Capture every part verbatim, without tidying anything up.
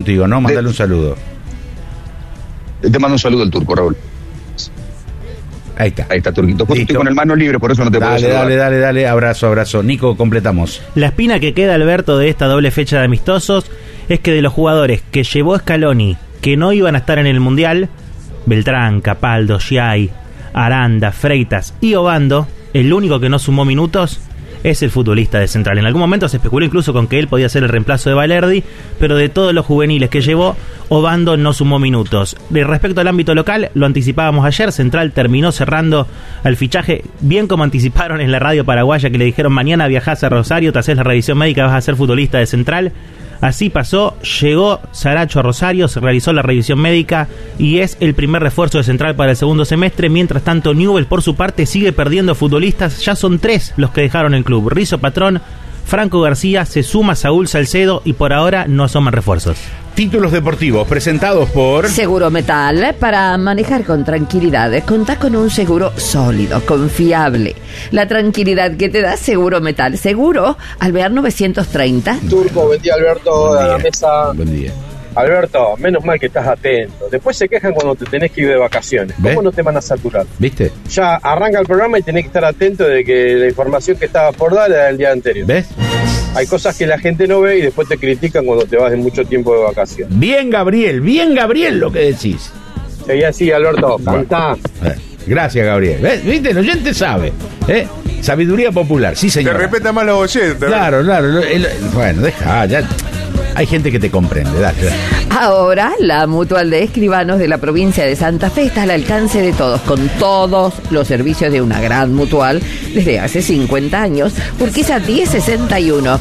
Digo, no, mandale un saludo. Te mando un saludo al Turco, Raúl. Ahí está. Ahí está, Turquito. Justo estoy con el mano libre, por eso no te puedo Dale, saludar. dale, dale, dale. Abrazo, abrazo. Nico, completamos. La espina que queda, Alberto, de esta doble fecha de amistosos es que de los jugadores que llevó Scaloni, que no iban a estar en el Mundial, Beltrán, Capaldo, Giai, Aranda, Freitas y Obando, el único que no sumó minutos es el futbolista de Central. En algún momento se especuló incluso con que él podía ser el reemplazo de Valerdi, pero de todos los juveniles que llevó, Obando no sumó minutos. De respecto al ámbito local, lo anticipábamos ayer, Central terminó cerrando el fichaje, bien como anticiparon en la radio paraguaya que le dijeron mañana viajás a Rosario, te haces la revisión médica, vas a ser futbolista de Central. Así pasó, llegó Saracho a Rosario, se realizó la revisión médica y es el primer refuerzo de Central para el segundo semestre. Mientras tanto, Newell's por su parte sigue perdiendo futbolistas, ya son tres los que dejaron el club. Rizzo Patrón, Franco García, se suma Saúl Salcedo y por ahora no asoman refuerzos. Títulos deportivos presentados por Seguro Metal. Para manejar con tranquilidad, contás con un seguro sólido, confiable. La tranquilidad que te da Seguro Metal. Seguro Alvear novecientos treinta. Turco, buen día, Alberto, Buen a la día. mesa. Buen día. Alberto, menos mal que estás atento. Después se quejan cuando te tenés que ir de vacaciones. ¿Cómo ¿Ves? no te van a saturar? ¿Viste? Ya arranca el programa y tenés que estar atento de que la información que estaba por dar era del día anterior. ¿Ves? Hay cosas que la gente no ve y después te critican cuando te vas de mucho tiempo de vacaciones. Bien, Gabriel, bien, Gabriel, lo que decís. Seguí así, Alberto. Cantá. Eh, Gracias, Gabriel. ¿Ves? ¿Viste? El oyente sabe. ¿Eh? Sabiduría popular, sí, Te señor. respeta más los oyentes. Claro, claro. lo- el- bueno, deja, ya. Hay gente que te comprende, dale, dale. Ahora, la Mutual de Escribanos de la provincia de Santa Fe está al alcance de todos, con todos los servicios de una gran mutual desde hace cincuenta años, porque es a diez sesenta y uno.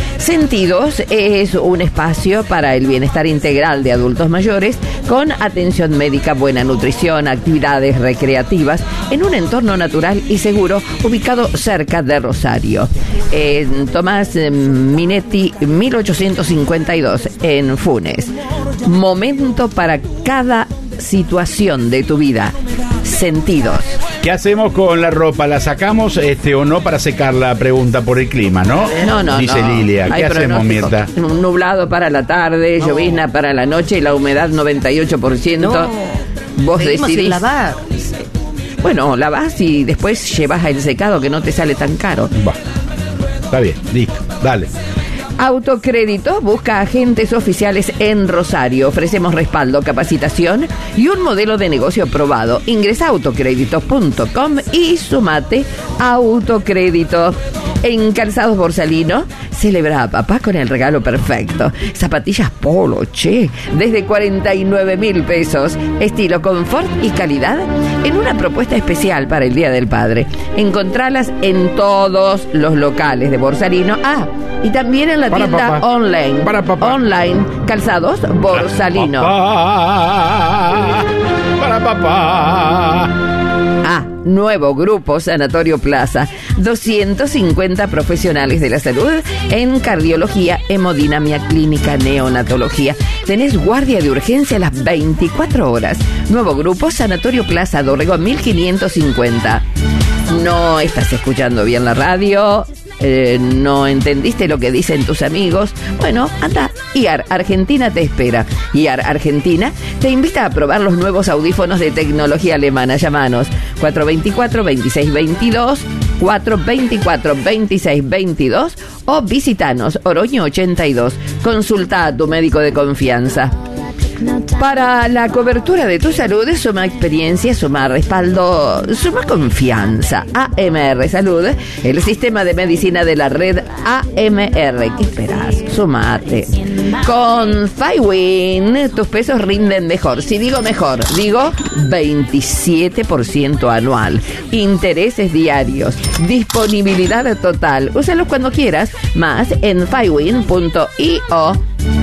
Sentidos es un espacio para el bienestar integral de adultos mayores con atención médica, buena nutrición, actividades recreativas en un entorno natural y seguro ubicado cerca de Rosario. En Tomás eh, Minetti, mil ochocientos cincuenta y dos, en Funes. Momento para cada situación de tu vida. Sentidos. ¿Qué hacemos con la ropa? ¿La sacamos este o no para secarla? Pregunta por el clima, ¿no? No, no, Dice no. Lilia. Hay ¿Qué hacemos, pronóstico. Mirta? Un nublado para la tarde, llovizna para la noche y la humedad noventa y ocho por ciento. No, Vos pedimos decidís. el lavar. Bueno, lavás y después llevas el secado que no te sale tan caro. Va. Está bien, listo. Dale. Autocrédito busca agentes oficiales en Rosario. Ofrecemos respaldo, capacitación y un modelo de negocio probado. Ingresa a autocrédito punto com y sumate a Autocrédito. En Calzados Borsalino, celebra a papá con el regalo perfecto. Zapatillas Polo, che, desde cuarenta y nueve mil pesos. Estilo, confort y calidad en una propuesta especial para el Día del Padre. Encontralas en todos los locales de Borsalino. Ah, y también en la Para tienda papá. online. Para papá. Online, Calzados Borsalino. Papá, para papá. Ah, nuevo grupo Sanatorio Plaza. doscientos cincuenta profesionales de la salud en cardiología, hemodinamia clínica, neonatología. Tenés guardia de urgencia a las veinticuatro horas. Nuevo grupo Sanatorio Plaza, Dorrego mil quinientos cincuenta. No estás escuchando bien la radio, eh, no entendiste lo que dicen tus amigos. Bueno, anda, I A R Argentina te espera. I A R Argentina te invita a probar los nuevos audífonos de tecnología alemana. Llámanos cuatro dos cuatro, dos seis dos dos, cuatro dos cuatro, dos seis dos dos o visitanos Oroño ochenta y dos. Consulta a tu médico de confianza. Para la cobertura de tu salud, suma experiencia, suma respaldo, suma confianza. A M R Salud, el sistema de medicina de la red A M R. ¿Qué esperás? Sumate. Con Fywin, tus pesos rinden mejor. Si digo mejor, digo veintisiete por ciento anual. Intereses diarios. Disponibilidad total. Úsalos cuando quieras. Más en fywin punto i o.